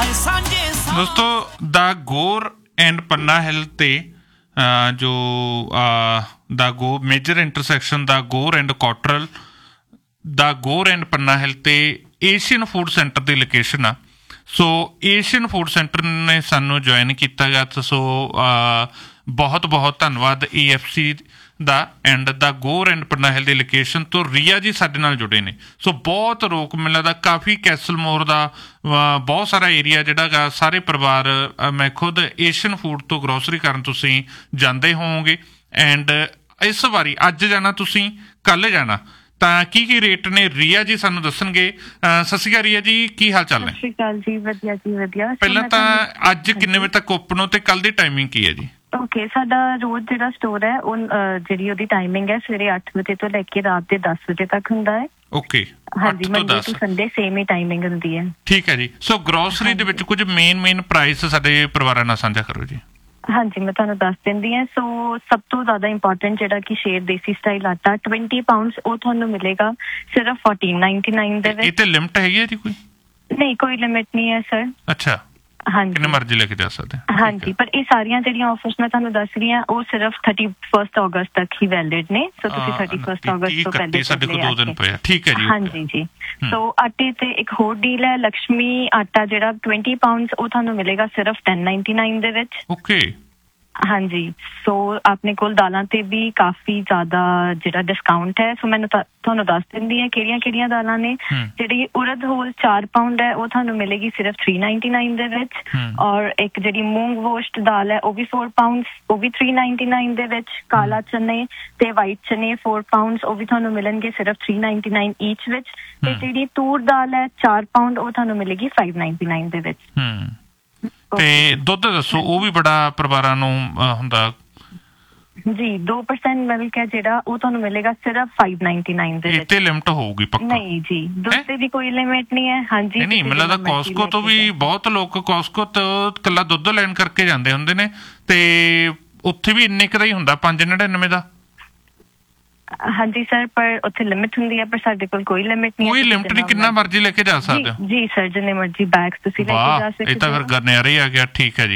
दोस्तों द गोर एंड पन्ना हिल ते जो the go major intersection the गोर एंड कॉटरल द गोर एंड पन्ना हिल ते एशियन फूड सेंटर की लोकेशन आ। सो एशियन फूड सेंटर ने सानू ज्वाइन किया गया, तो सो बहुत बहुत धन्यवाद EFC the and the Ghor and ਪन्ना hill the location ਤੋਂ ਰੀਆ ਜੀ ਸਾਡੇ ਨਾਲ ਜੁੜੇ ਨੇ। ਸੋ ਬਹੁਤ ਰੋਕ ਮੈਨੂੰ ਲੱਗਦਾ ਕਾਫੀ ਕੈਸਲ ਮੋਰ ਦਾ ਬਹੁਤ ਸਾਰਾ ਏਰੀਆ ਜਿਹੜਾ ਗਾ ਸਾਰੇ ਪਰਿਵਾਰ ਮੈਂ ਖੁਦ ਏਸ਼ੀਅਨ ਫੂਡ ਤੋਂ ਗਰੋਸਰੀ ਕਰਨ ਤੁਸੀਂ ਜਾਂਦੇ ਹੋਵੋਗੇ ਐਂਡ ਇਸ ਵਾਰੀ ਅੱਜ ਜਾਣਾ ਤੁਸੀਂ ਕੱਲ੍ਹ ਜਾਣਾ ਤਾਂ ਕੀ ਰੇਟ ਨੇ ਰੀਆ ਜੀ ਸਾਨੂੰ ਦੱਸਣਗੇ। ਸਤਿ ਸ਼੍ਰੀ ਅਕਾਲ ਰੀਆ ਜੀ, ਕੀ ਹਾਲ ਚਾਲ ਨੇ? ਸਤਿ ਸ਼੍ਰੀ ਅਕਾਲ ਜੀ, ਵਧੀਆ ਜੀ ਵਧੀਆ। ਪਹਿਲਾਂ ਤਾਂ ਅੱਜ ਕਿੰਨੇ ਵਜੇ ਤੱਕ ਓਪਨ ਹੋ ਤੇ ਕੱਲ੍ਹ ਦੀ ਟਾਈਮਿੰਗ ਕੀ ਹੈ ਜੀ? ਓਕੇ, ਸਾਡਾ ਰੋਜ਼ ਜਿਹੜਾ ਸਟੋਰ ਹੈ ਉਹ ਜਿਹੜੀ ਉਹਦੀ ਟਾਈਮਿੰਗ ਹੈ ਸਵੇਰੇ 8 ਵਜੇ ਤੋਂ ਲੈ ਕੇ ਰਾਤ ਦੇ 10 ਵਜੇ ਤੱਕ ਹੁੰਦਾ ਹੈ। ਓਕੇ, ਹਾਂਜੀ, ਮੰਡੇ ਤੋਂ ਸੰਡੇ ਸੇਮ ਹੀ ਟਾਈਮਿੰਗ ਹੁੰਦੀ ਹੈ। ਠੀਕ ਹੈ ਜੀ। ਸੋ ਗਰੋਸਰੀ ਦੇ ਵਿੱਚ ਕੁਝ ਮੇਨ ਪ੍ਰਾਈਸ ਸਾਡੇ ਪਰਿਵਾਰਾਂ ਨਾਲ ਸਾਂਝਾ ਕਰੋ ਜੀ। ਹਾਂਜੀ, ਮੈਂ ਤੁਹਾਨੂੰ ਦੱਸ ਦਿੰਦੀ ਹਾਂ। ਸੋ ਸਭ ਤੋਂ ਜ਼ਿਆਦਾ ਇੰਪੋਰਟੈਂਟ ਜਿਹੜਾ ਕਿ ਸ਼ੇਰ ਦੇਸੀ ਸਟਾਈਲ ਆਟਾ 20 ਪਾਊਂਡਸ ਉਹ ਤੁਹਾਨੂੰ ਮਿਲੇਗਾ ਸਿਰਫ 14.99 ਦੇ ਵਿੱਚ। ਇਹ ਤੇ ਲਿਮਟ ਹੈਗੀ ਹੈ ਜੀ ਕੋਈ? ਨਹੀਂ, ਕੋਈ ਲਿਮਿਟ ਨਹੀਂ ਹੈ ਸਰ। ਅੱਛਾ, ਹਾਂਜੀ, ਕਿੰਨੇ ਮਰਜ਼ੀ ਲੈ ਕੇ ਜਾ ਸਕਦੇ। ਹਾਂਜੀ, ਪਰ ਇਹ ਸਾਰੀਆਂ ਜਿਹੜੀਆਂ ਆਫਰਸ ਮੈਂ ਤੁਹਾਨੂੰ ਦੱਸ ਰਹੀ ਹਾਂ ਉਹ ਸਿਰਫ 31 ਅਗਸਤ ਤੱਕ ਹੀ ਵੈਲਿਡ ਨੇ। ਸੋ ਤੁਸੀਂ 31 ਅਗਸਤ ਤੋਂ ਪਹਿਲੇ ਸਾਡੇ ਕੋਲ 2 ਦਿਨ ਪਏ। ਠੀਕ ਹੈ ਜੀ। ਹਾਂਜੀ ਜੀ। ਸੋ ਆਟੇ ਤੇ ਇੱਕ ਹੋਰ ਡੀਲ ਹੈ, ਲక్ష్ਮੀ ਆਟਾ ਜਿਹੜਾ 20 ਪਾਊਂਡਸ ਉਹ ਤੁਹਾਨੂੰ ਮਿਲੇਗਾ ਸਿਰਫ 10.99 ਦੇ ਵਿੱਚ। ਓਕੇ, ਹਾਂਜੀ। ਸੋ ਆਪਣੇ ਕੋਲ ਦਾਲਾਂ ਤੇ ਵੀ ਕਾਫੀ ਜ਼ਿਆਦਾ ਜਿਹੜਾ ਡਿਸਕਾਊਂਟ ਹੈ। ਸੋ ਮੈਨੂੰ ਤੁਹਾਨੂੰ ਦੱਸ ਦਿੰਦੀ ਹੈ ਕਿਹੜੀਆਂ ਦਾਲਾਂ ਨੇ। ਜਿਹੜੀ ਉੜਦ ਹੋਲ 4 ਪਾਊਂਡ ਹੈ ਉਹ ਤੁਹਾਨੂੰ ਮਿਲੇਗੀ ਸਿਰਫ 3.99 ਦੇ ਵਿੱਚ। ਔਰ ਇੱਕ ਜਿਹੜੀ ਮੂੰਗ ਵੋਸ਼ਟ ਦਾਲ ਹੈ ਉਹ ਵੀ 4 ਪਾਊਂਡਸ ਉਹ ਵੀ 3.99 ਦੇ ਵਿੱਚ। ਕਾਲਾ ਚਨੇ ਤੇ ਵਾਈਟ ਚਨੇ 4 ਪਾਊਂਡਸ ਉਹ ਵੀ ਤੁਹਾਨੂੰ ਮਿਲਣਗੇ ਸਿਰਫ 3.99 ਈਚ ਵਿੱਚ। ਤੇ ਜਿਹੜੀ ਤੂਰ ਦਾਲ ਹੈ 4 ਪਾਊਂਡ ਉਹ ਤੁਹਾਨੂੰ ਮਿਲੇਗੀ 5.99 ਦੇ ਵਿੱਚ। ਤੇ ਦੁੱਧ ਦੱਸੋ, ਉਹ ਵੀ ਬੜਾ ਪਰਿਵਾਰਾਂ ਨੂੰ ਹੁੰਦਾ ਜੀ। 2% ਮਿਲਕ ਹੈ ਜਿਹੜਾ ਉਹ ਤੁਹਾਨੂੰ ਮਿਲੇਗਾ ਸਿਰਫ 5.99 ਦੇ ਵਿੱਚ। ਤੇ ਲਿਮਟ ਹੋਊਗੀ ਪੱਕਾ? ਨਹੀਂ ਜੀ, ਦੁੱਧ ਦੀ ਵੀ ਕੋਈ ਲਿਮਿਟ ਨਹੀਂ ਹੈ। ਹਾਂਜੀ, ਨਹੀਂ, ਮੈਨੂੰ ਲੱਗਦਾ ਕੋਸਕੋ ਤੋਂ ਵੀ ਬਹੁਤ ਲੋਕ ਕੋਸਕੋ ਤੋਂ ਇਕੱਲਾ ਦੁੱਧ ਲੈਣ ਕਰਕੇ ਜਾਂਦੇ ਹੁੰਦੇ ਨੇ ਤੇ ਉੱਥੇ ਵੀ ਇੰਨੇ ਕੁ ਦਾ ਹੀ ਹੁੰਦਾ 5.99 ਦਾ। ਹਾਂਜੀ ਸਰ, ਪਰ ਉੱਥੇ ਲਿਮਿਟ ਹੁੰਦੀ ਹੈ, ਪਰ ਸਾਡੇ ਕੋਲ ਕੋਈ ਲਿਮਿਟ ਨਹੀਂ। ਕੋਈ ਲਿਮਿਟ ਨਹੀਂ, ਕਿੰਨਾ ਮਰਜ਼ੀ ਲੈ ਕੇ ਜਾ ਸਕਦੇ ਹੋ ਜੀ ਸਰ, ਜਿੰਨੇ ਮਰਜ਼ੀ ਬੈਗਸ ਤੁਸੀਂ ਲੈ ਕੇ ਜਾ ਸਕਦੇ ਹੋ। ਇਹ ਤਾਂ ਫਿਰ ਗਰਨਿਆਰੇ ਆ ਗਿਆ। ਠੀਕ ਹੈ ਜੀ।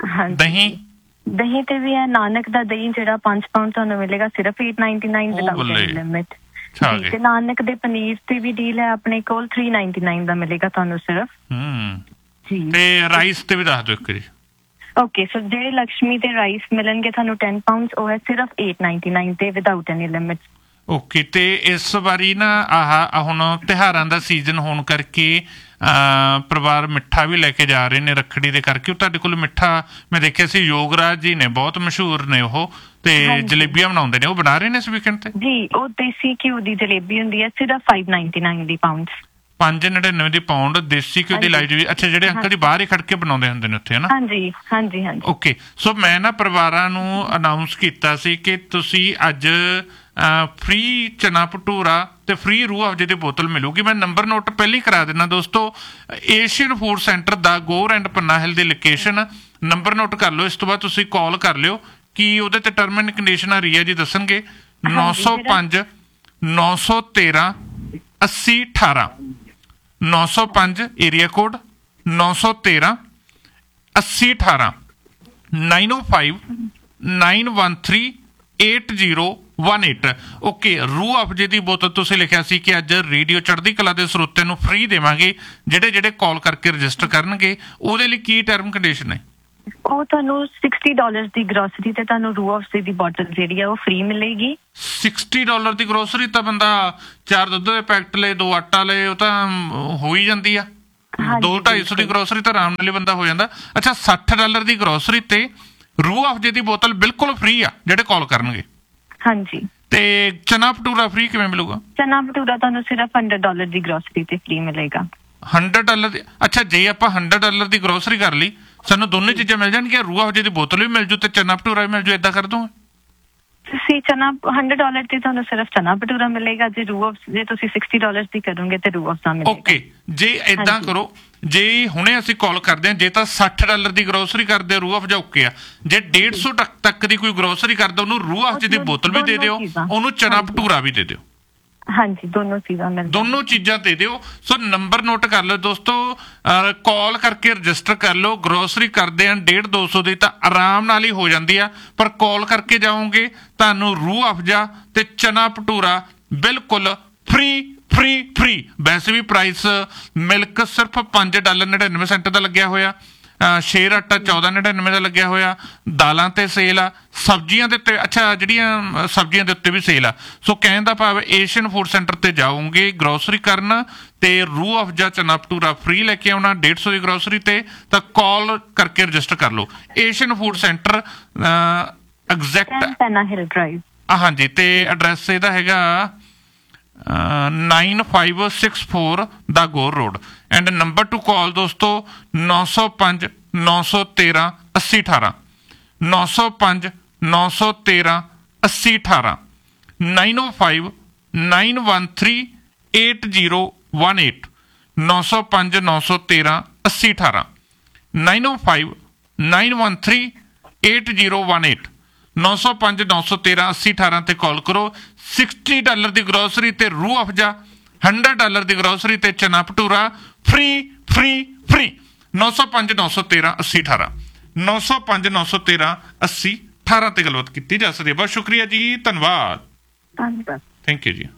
ਦਹੀਂ ਤੇ ਵੀ ਹੈ। ਨਾਨਕ ਦਾ ਦਹੀਂ ਜਿਹੜਾ 5 ਪਾਊਂਡ ਤੁਹਾਨੂੰ ਮਿਲੇਗਾ ਸਿਰਫ 8.99 ਵਿਦਆਊਟ ਐਨੀ ਲਿਮਿਟ। ਤੇ ਨਾਨਕ ਦੇ ਪਨੀਰ ਤੇ ਵੀ ਡੀਲ ਹੈ ਆਪਣੇ ਕੋਲ 3.99 ਦਾ ਮਿਲੇਗਾ ਤੁਹਾਨੂੰ ਸਿਰਫ। ਜੀ। ਤੇ ਰਾਈਸ ਤੇ ਵੀ ਦੱਸ ਦਿਓ ਇੱਕ ਜੀ। ਓਕੇ, ਸੋ ਜਿਹੜੇ ਲక్ష్ਮੀ ਤੇ ਰਾਈਸ ਮਿਲਣਗੇ ਤੁਹਾਨੂੰ 10 ਪਾਊਂਡਸ ਉਹ ਹੈ ਸਿਰਫ 8.99 ਤੇ ਵਿਦਆਊਟ ਐਨੀ ਲਿਮਿਟ। ਓਕੇ, ਤੇ ਇਸ ਵਾਰੀ ਨਾ ਹੁਣ ਤਿਉਹਾਰਾਂ ਦਾ ਸੀਜ਼ਨ ਹੋਣ ਕਰਕੇ ਪਰਿਵਾਰ ਮਿੱਠਾ ਵੀ ਲੈ ਕੇ ਜਾ ਰਹੇ ਨੇ ਰੱਖੜੀ ਦੇ ਕਰਕੇ। ਉਹ ਤੁਹਾਡੇ ਕੋਲ ਮਿੱਠਾ ਮੈਂ ਦੇਖਿਆ ਸੀ, ਯੋਗਰਾਜ ਜੀ ਨੇ ਬਹੁਤ ਮਸ਼ਹੂਰ ਨੇ ਉਹ, ਤੇ ਜਲੇਬੀਆਂ ਬਣਾਉਂਦੇ ਨੇ, ਉਹ ਬਣਾ ਰਹੇ ਨੇ ਇਸ ਵੀਕਐਂਡ ਤੇ ਜੀ। ਉਹ ਦੇਸੀ ਘਿਓ ਦੀ ਜਲੇਬੀ ਹੁੰਦੀ ਹੈ ਸਿਰਫ 5.99 ਦੀ ਪਾਊਂਡਸ। 5.99 ਦੀ ਪਾਊਂਡ ਦੇਸੀ ਘਿਓ ਦੀ ਲਾਈ ਜੀ। ਅੱਛਾ, ਜਿਹੜੇ ਅੰਕਲ ਜੀ ਬਾਹਰ ਹੀ ਖੜ ਕੇ ਬਣਾਉਂਦੇ ਹੁੰਦੇ ਨੇ ਉੱਥੇ, ਹੈ ਨਾ? ਹਾਂਜੀ। ਓਕੇ, ਸੋ ਮੈਂ ਨਾ ਪਰਿਵਾਰਾਂ ਨੂੰ ਅਨਾਊਂਸ ਕੀਤਾ ਸੀ ਕਿ ਤੁਸੀਂ ਅੱਜ ਫ੍ਰੀ ਚਨਾ ਭਟੂਰਾ ਤੇ ਫ੍ਰੀ ਰੂਹ ਅਫਜੇ ਦੀ ਬੋਤਲ ਮਿਲੂਗੀ। ਮੈਂ ਨੰਬਰ ਨੋਟ ਪਹਿਲਾਂ ਹੀ ਕਰਾ ਦਿੰਦਾ ਦੋਸਤੋ। Asian food centre the Ghor and ਪन्ना hill the location number note ਕਰ ਲਓ। ਇਸ ਤੋਂ ਬਾਅਦ ਤੁਸੀਂ ਕਾਲ ਕਰ ਲਿਓ ਕਿ ਉਹਦੇ ਤੇ ਟਰਮ ਐਂਡ ਕੰਡੀਸ਼ਨ ਆ ਰੀਆ ਜੀ ਦੱਸਣਗੇ। 905 913 8018 905 ਏਰੀਆ ਕੋਡ 913 8018 905 913 8018। ਓਕੇ, ਰੂਹ ਅਫਜੇ ਦੀ ਬੋਤਲ ਤੁਸੀਂ ਲਿਖਿਆ ਸੀ ਕਿ ਅੱਜ ਰੇਡੀਓ ਚੜ੍ਹਦੀ ਕਲਾ ਦੇ ਸਰੋਤਿਆਂ ਨੂੰ ਫ੍ਰੀ ਦੇਵਾਂਗੇ ਜਿਹੜੇ ਕਾਲ ਕਰਕੇ ਰਜਿਸਟਰ ਕਰਨਗੇ। ਉਹਦੇ ਲਈ ਕੀ ਟਰਮ ਕੰਡੀਸ਼ਨ ਹੈ? ਉਹ ਤੁਹਾਨੂੰ $60 ਦੀ ਗਰੋਸਰੀ ਤੇ ਤੁਹਾਨੂੰ ਰੂਹ ਅਫਜੇ ਦੀ ਬੋਤਲ ਜਿਹੜੀ ਹੈ ਉਹ ਫ੍ਰੀ ਮਿਲੇਗੀ। $60 ਦੀ ਗਰੋਸਰੀ ਤਾਂ ਬੰਦਾ 4 ਦੁੱਧ ਦੇ ਪੈਕਟ ਲਏ, 2 ਆਟਾ ਲਏ, ਉਹ ਤਾਂ ਹੋ ਹੀ ਜਾਂਦੀ ਆ। 200-250 ਦੀ ਗਰੋਸਰੀ ਤਾਂ ਆਰਾਮ ਨਾਲ ਬੰਦਾ ਹੋ ਜਾਂਦਾ। ਅੱਛਾ, $60 ਦੀ ਗਰੋਸਰੀ ਤੇ ਰੂਹ ਅਫਜੇ ਦੀ ਬੋਤਲ ਬਿਲਕੁਲ ਫ੍ਰੀ ਆ ਜਿਹੜੇ ਕਾਲ ਕਰਨਗੇ। ਹਾਂਜੀ। ਤੇ ਚਨਾ ਭਟੂਰਾ ਫ੍ਰੀ ਕਿਵੇਂ ਮਿਲੂਗਾ? ਚਨਾ ਭਟੂਰਾ ਤੁਹਾਨੂੰ ਸਿਰਫ $100 ਦੀ ਗਰੋਸਰੀ ਤੇ ਫ੍ਰੀ ਮਿਲੇਗਾ। $100 ਦੀ? ਅੱਛਾ, ਜੇ ਆਪਾਂ $100 ਦੀ ਗਰੋਸਰੀ ਕਰ ਲਈ ਸਾਨੂੰ ਦੋਨੇ ਚੀਜ਼ਾਂ ਮਿਲ ਜਾਣਗੀਆਂ, ਰੂਹ ਅਫਜੇ ਦੀ ਬੋਤਲ ਵੀ ਮਿਲ ਜੂ ਤੇ ਚਨਾ ਭਟੂਰਾ ਵੀ ਮਿਲ ਜੂ। ਏਦਾਂ ਕਰ ਦੂੰਗਾ ਤੁਸੀਂ ਚਨਾ $100 ਤੇ ਤੁਹਾਨੂੰ ਸਿਰਫ ਚਨਾ ਭਟੂਰਾ ਮਿਲੇਗਾ। ਜੇ ਤੁਸੀਂ $60 ਦੀ ਕਰੋਗੇ ਤੇ ਰੂਹ ਅਫਜ਼ਾ ਮਿਲੇਗਾ। ਓਕੇ, ਜੇ ਏਦਾਂ ਕਰੋ, ਜੇ ਹੁਣੇ ਅਸੀਂ ਕਾਲ ਕਰਦੇ ਹਾਂ, ਜੇ ਤਾਂ $60 ਦੀ ਗਰੋਸਰੀ ਕਰਦੇ ਰੂਹ ਅਫਜ਼ਾ ਓਕੇ ਆ। ਜੇ 150 ਤੱਕ ਦੀ ਕੋਈ ਗਰੋਸਰੀ ਕਰਦਾ ਉਹਨੂੰ ਰੂਹ ਅਫਜ਼ੇ ਦੀ ਬੋਤਲ ਵੀ ਦੇ ਦਿਓ, ਉਹਨੂੰ ਚਨਾ ਭਟੂਰਾ ਵੀ ਦੇ ਦਿਓ। ਹਾਂਜੀ ਦੋਨੋਂ ਚੀਜ਼ਾਂ ਮਿਲ ਦੋਨੋਂ ਚੀਜ਼ਾਂ ਦੇ ਦਿਓ। ਸੋ ਨੰਬਰ ਨੋਟ ਕਰ ਲਓ ਦੋਸਤੋ, ਕਾਲ ਕਰਕੇ ਰਜਿਸਟਰ ਕਰ ਲਓ। ਗਰੋਸਰੀ ਕਰਦੇ ਆ 150-200 ਦੀ ਤਾਂ ਆਰਾਮ ਨਾਲ ਹੀ ਹੋ ਜਾਂਦੀ ਆ, ਪਰ ਕਾਲ ਕਰਕੇ ਜਾਓਗੇ ਤੁਹਾਨੂੰ ਰੂਹ ਅਫਜ਼ਾ ਤੇ ਚਨਾ ਭਟੂਰਾ ਬਿਲਕੁਲ ਫ੍ਰੀ। ਵੈਸੇ ਵੀ ਪ੍ਰਾਈਸ ਮਿਲਕ ਸਿਰਫ $5.99 ਦਾ ਲੱਗਿਆ ਹੋਇਆ, ਸ਼ੇਰ ਆਟਾ $14.99 ਦਾ ਲੱਗਿਆ ਹੋਇਆ, ਦਾਲਾਂ ਤੇ ਸੇਲ ਆ, ਸਬਜ਼ੀਆਂ ਦੇ ਉੱਤੇ ਅੱਛਾ ਜਿਹੜੀਆਂ ਸਬਜ਼ੀਆਂ ਦੇ ਉੱਤੇ ਵੀ ਸੇਲ ਆ। ਸੋ ਕਹਿਣ ਦਾ ਭਾਵ ਏਸ਼ੀਅਨ ਫੂਡ ਸੈਂਟਰ ਤੇ ਜਾਓਗੇ ਗਰੋਸਰੀ ਕਰਨ ਤੇ ਰੂਹ ਅਫਜ਼ਾ ਚਨਾ ਭਟੂਰਾ ਫ੍ਰੀ ਲੈ ਕੇ ਆਉਣਾ 150 ਦੀ ਗਰੋਸਰੀ ਤੇ, ਤਾਂ ਕਾਲ ਕਰਕੇ ਰਜਿਸਟਰ ਕਰ ਲਓ। ਏਸ਼ੀਅਨ ਫੂਡ ਸੈਂਟਰ ਐਗਜ਼ੈਕਟ ਪੈਨਾ ਹਿਲ ਡਰਾਈਵ, ਹਾਂਜੀ, ਤੇ ਐਡਰੈਸ ਇਹਦਾ ਹੈਗਾ 9564 ਦਾ ਗੋਰ ਰੋਡ। ਐਂਡ ਨੰਬਰ ਟੂ ਕਾਲ ਦੋਸਤੋ 905 913 8018 905 913 8018 905 913 8018 905 913 8018 905 913 8018 905 913 8018 ਤੇ ਕਾਲ ਕਰੋ। $60 ਦੀ ਗਰੋਸਰੀ ਤੇ ਰੂਹ ਅਫਜ਼ਾ, $100 ਦੀ ਗਰੋਸਰੀ ਤੇ ਚਨਾ ਭਟੂਰਾ ਫ੍ਰੀ 905 913 8018 905 913 8018 ਤੇ ਗੱਲਬਾਤ ਕੀਤੀ ਜਾ ਸਕਦੀ ਹੈ। ਬਹੁਤ ਸ਼ੁਕਰੀਆ ਜੀ, ਧੰਨਵਾਦ। ਧੰਨਵਾਦ। ਥੈਂਕ ਯੂ ਜੀ।